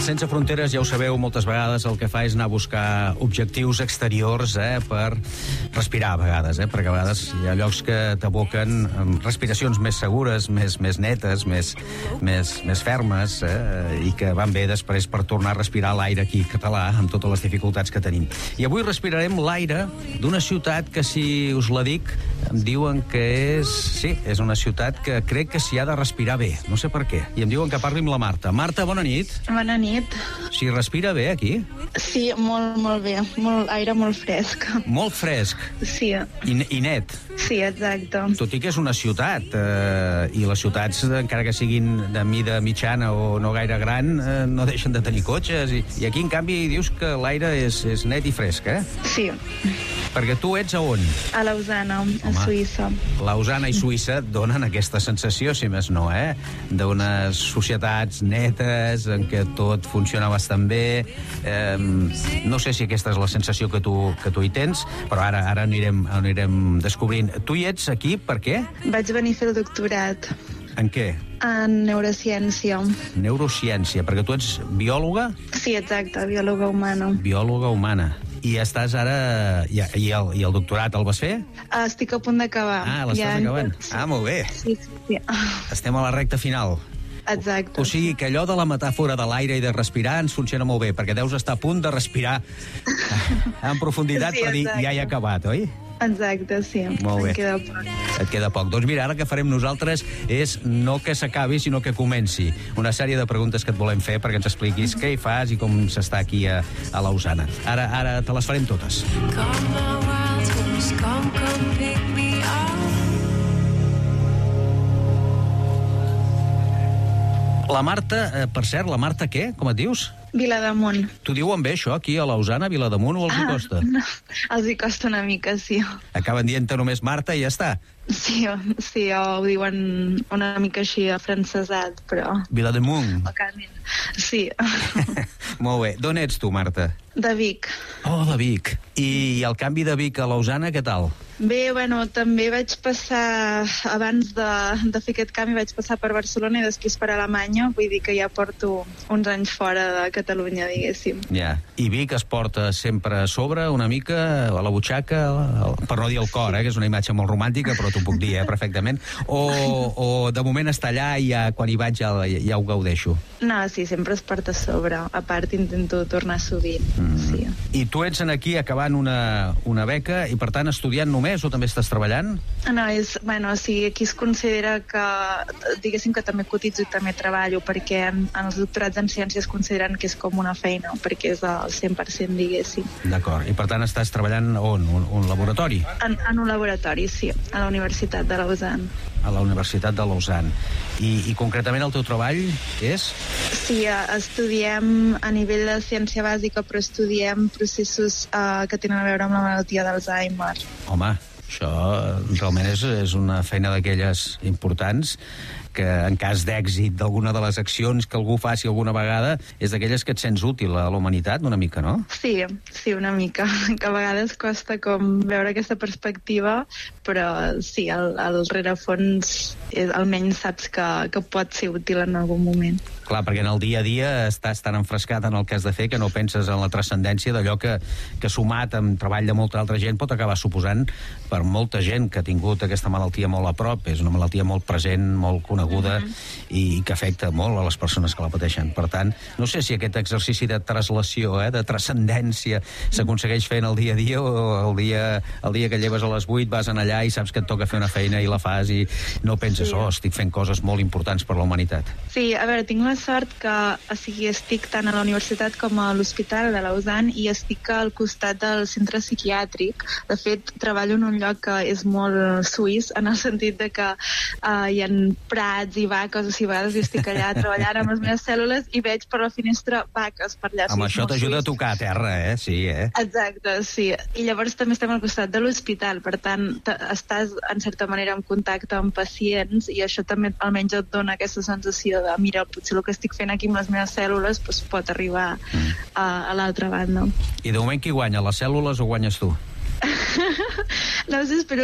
Sense Fronteres, ja ho sabeu, moltes vegades el que fa és anar a buscar objectius exteriors per respirar a vegades, perquè a vegades hi ha llocs que t'aboquen amb respiracions més segures, més netes, més fermes, i que van bé després per tornar a respirar l'aire aquí català amb totes les dificultats que tenim. I avui respirarem l'aire d'una ciutat que, si us la dic, em diuen que és una ciutat que crec que s'hi ha de respirar bé, no sé per què. I em diuen que parli amb la Marta. Marta, bona nit. Bona nit. S'hi respira bé, aquí? Sí, molt bé. Aire molt fresc. Molt fresc? Sí. I net? Sí, exacte. Tot i que és una ciutat, i les ciutats, encara que siguin de mida mitjana o no gaire gran, no deixen de tenir cotxes. I aquí, en canvi, dius que l'aire és net i fresc, Sí. Perquè tu ets a on? A Lausana, a Suïssa. Lausana i Suïssa donen aquesta sensació, si més no, d'unes societats netes, en què tot funciona bastant bé. No sé si aquesta és la sensació que tu hi tens, però ara anirem descobrint. Tu hi ets aquí per què? Vaig venir a fer el doctorat. En què? En neurociència. Neurociència, perquè tu ets biòloga? Sí, exacte, biòloga humana. Biòloga humana. I estàs ara... I el doctorat el vas fer? Estic a punt d'acabar. L'estàs acabant? Sí. Molt bé. Sí. Estem a la recta final. Exacte. O sigui que allò de la metàfora de l'aire i de respirar ens funciona molt bé, perquè deus estar a punt de respirar en profunditat per dir ja he acabat, oi? Exacte, sí. Molt bé. Em queda poc. Et queda poc. Doncs mira, ara que farem nosaltres és no que s'acabi, sinó que comenci. Una sèrie de preguntes que et volem fer perquè ens expliquis què hi fas i com s'està aquí a Lausana. Ara te les farem totes. La Marta, per cert, la Marta què? Com et dius? Vilademunt. T'ho diuen bé, això, aquí a Lausana, Vilademunt, o els hi costa? No, els hi costa una mica, sí. Acaben dient-te només Marta i ja està. Sí, ho diuen una mica així afrancesat, però... Vilademunt. Sí. Molt bé. D'on ets tu, Marta? De Vic. Oh, de Vic. I el canvi de Vic a Lausana, què tal? Bé, també vaig passar, abans de fer aquest canvi, vaig passar per Barcelona i després per Alemanya, vull dir que ja porto uns anys fora de Catalunya, diguéssim. Ja. I Vic es porta sempre a sobre, una mica, a la butxaca, per no dir el cor, que és una imatge molt romàntica, però t'ho puc dir, perfectament. O de moment està allà i quan hi vaig ja ho gaudeixo? No, sí, sempre es porta a sobre. A part, intento tornar sovint. Sí. I tu ets aquí acabant una beca i, per tant, estudiant només o també estàs treballant? No, sí, aquí es considera que, diguéssim que també cotitzo i també treballo, perquè en els doctorats en ciències consideren que és com una feina, perquè és el 100%, diguéssim. D'acord. I, per tant, estàs treballant on? Un laboratori? En un laboratori, sí, a la Universitat de Lausanne. A la Universitat de Lausanne. I concretament el teu treball és? Sí, estudiem a nivell de ciència bàsica, però estudiem processos que tenen a veure amb la malaltia d'Alzheimer. Home, això realment és una feina d'aquelles importants que en cas d'èxit d'alguna de les accions que algú faci alguna vegada és d'aquelles que et sents útil a la humanitat, una mica, no? Sí, una mica. Que a vegades costa com veure aquesta perspectiva, però sí, al rerefons almenys saps que pot ser útil en algun moment. Clar, perquè en el dia a dia estàs tan enfrescat en el que has de fer que no penses en la transcendència d'allò que sumat amb treball de molta altra gent pot acabar suposant per molta gent que ha tingut aquesta malaltia molt a prop. És una malaltia molt present, molt coneguda i que afecta molt a les persones que la pateixen. Per tant, no sé si aquest exercici de translació, de transcendència, s'aconsegueix fer en el dia a dia o el dia que lleves a les 8 vas en allà i saps que et toca fer una feina i la fas i no penses, estic fent coses molt importants per la humanitat. Sí, a veure, tinc la sort que estic tant a la universitat com a l'hospital de Lausanne i estic al costat del centre psiquiàtric. De fet, treballo en un lloc que és molt suís, en el sentit de que hi ha prats i vaques, o sigui, a vegades jo estic allà treballant amb les meves cèl·lules i veig per la finestra vaques per allà. Amb això t'ajuda a tocar a terra, Sí, Exacte, sí. I llavors també estem al costat de l'hospital, per tant, estàs en certa manera en contacte amb pacients i això també almenys et dona aquesta sensació de, mira, potser el que estic fent aquí amb les meves cèl·lules pot arribar a l'altra banda. I de moment qui guanya, les cèl·lules o guanyes tu? No sé, espero